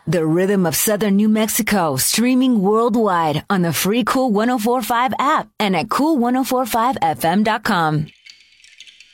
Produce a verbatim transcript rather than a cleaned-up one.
The Rhythm of Southern New Mexico, streaming worldwide on the free Cool ten forty-five app and at cool ten forty-five f m dot com.